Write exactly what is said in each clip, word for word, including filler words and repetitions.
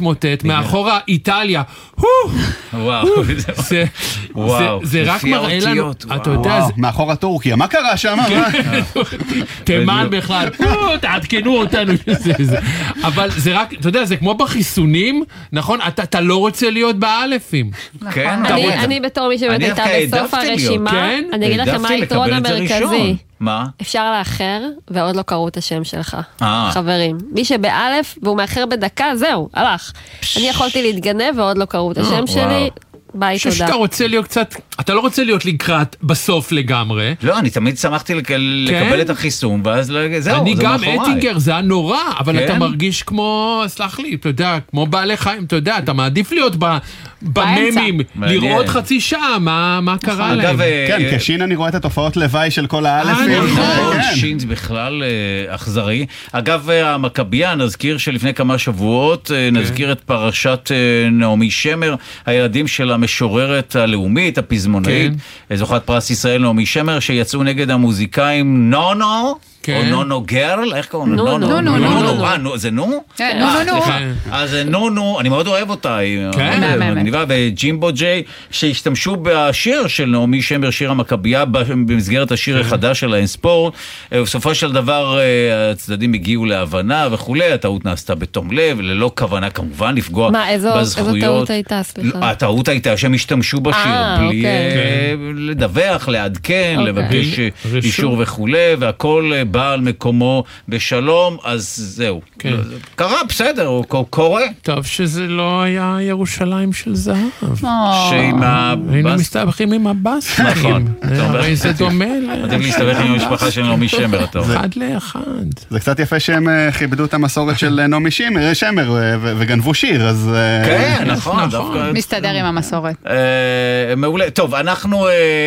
מתמוטט, מאחורה איטליה, וואו, זה רק מראה לנו, אתה יודע, מאחורה טורקיה, מה קרה שם? תימן בכלל, תעדכנו אותנו, אבל זה רק, אתה יודע, זה כמו בחיסונים, נכון? אתה לא רוצה להיות באלפים. אני בתור מי שבאמת הייתה בסוף הרשימה, אני אגיד לכם מה היתרון המרכזי. מה? אפשר לאחר, ועוד לא קראו את השם שלך. חברים. מי שבאלף, והוא מאחר בדקה, זהו, הלך. אני יכולתי להתגנב, ועוד לא קראו את השם שלי. ביי, תודה. שאתה רוצה להיות קצת, אתה לא רוצה להיות לקראת בסוף לגמרי. לא, אני תמיד שמחתי לקבל את החיסון, ואז זהו, אני גם אטינגר, זה היה נורא, אבל אתה מרגיש כמו, סלח לי, אתה יודע, כמו בעלי חיים, אתה יודע, אתה מעדיף להיות בממים, לראות חצי שעה, מה קרה להם. כן, כשין אני רואה את התופעות לוואי של כל האלפים. שין זה בכלל אכזרי. אגב, המכבייה, נזכיר שלפני כמה שבועות, נזכיר את פרשת נעמי שמר, הילדים של המשוררת הלאומית, הפזמונאית, זוכת פרס ישראל נעמי שמר, שיצאו נגד המוזיקאים נונו, או נונו גרל, איך קוראים? נו, נו, נו, נו. זה נו? כן, נו, נו. אז נו, נו, אני מאוד אוהב אותה. מגניבה, וג'ימבו ג'יי, שהשתמשו בשיר של נעמי שמר, שיר המכבייה, במסגרת השיר החדש של האינספורט. בסופו של דבר, הצדדים הגיעו להבנה וכולי, הטעות נעשתה בתום לב, ללא כוונה כמובן לפגוע בזכויות. מה, איזו טעות הייתה, סליחה? הטעות הייתה שהם השתמשו בשיר, בלי לדווח, לעדכן, לבקש אישור וכולי, והכל בא על מקומו בשלום, אז זהו. קרה, בסדר, הוא קורה. טוב שזה לא היה ירושלים של זהב. שעם ה... היינו מסתבכים עם הבאסים. נכון. הרי זה דומה ל... אתם להסתבך עם המשפחה של נעמי שמר, אתה אומר. אחד לאחד. זה קצת יפה שהם כיבדו את המסורת של נעמי שמר וגנבו שיר, אז... כן, נכון. מסתדר עם המסורת. מעולה. טוב, אנחנו...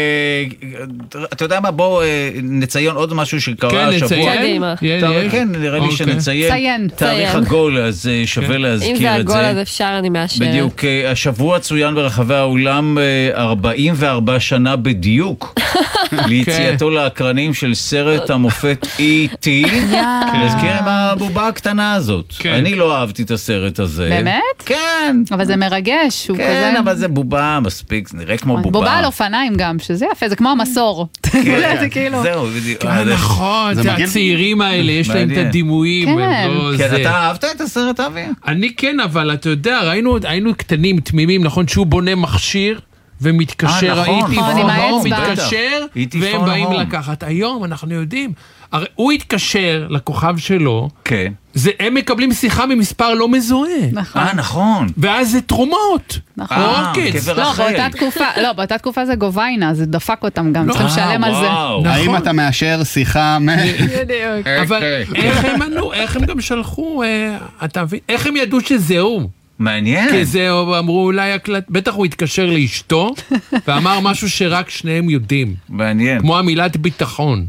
אתה יודע מה? בואו נציין עוד משהו שקרה השבוע. כן, נראה לי שנציין. תאריך עגול, אז שווה להזכיר את זה. אם זה עגול, אז אפשר, אני מאשרת. בדיוק. השבוע צוין ברחבי העולם ארבעים וארבע שנה בדיוק ליציאתו לאקרנים של סרט המופת אי טי. להזכיר עם הבובה הקטנה הזאת. אני לא אהבתי את הסרט הזה. באמת? כן. אבל זה מרגש. כן, אבל זה בובה מספיק, זה נראה כמו בובה. בובה על אופניים גם, שזה יפה, זה כמו המסור. זה כאילו... זהו, בדיוק. נכון, זה הצעירים האלה, יש להם את הדימויים. כן, אתה אהבת את הסרט, אבי? אני כן, אבל אתה יודע, היינו קטנים, תמימים, נכון, שהוא בונה מכשיר, ומתקשר, ראיתי, הוא מתקשר, והם באים לקחת. היום אנחנו יודעים, הרי הוא התקשר לכוכב שלו, כן. זה, הם מקבלים שיחה ממספר לא מזוהה. נכון. אה, נכון. ואז זה תרומות. נכון. אה, קבר לא, רחל. באותה תקופה, לא, באותה תקופה זה גוביינה, זה דפק אותם גם, צריכים לשלם על זה. האם אתה מאשר שיחה מ... בדיוק. אבל איך הם ענו, איך הם גם שלחו, אתה מבין, איך הם ידעו שזהו? מעניין. כי זה אמרו אולי הקלט, בטח הוא התקשר לאשתו, ואמר משהו שרק שניהם יודעים. מעניין. כמו המילת ביטחון.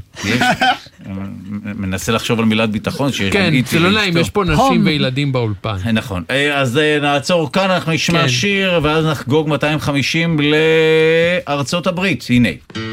מנסה לחשוב על מילת ביטחון. כן, זה לא נעים, יש פה נשים וילדים באולפן. נכון. אז נעצור כאן, אנחנו נשמע שיר, ואז נחגוג מאתיים וחמישים לארצות הברית. הנה.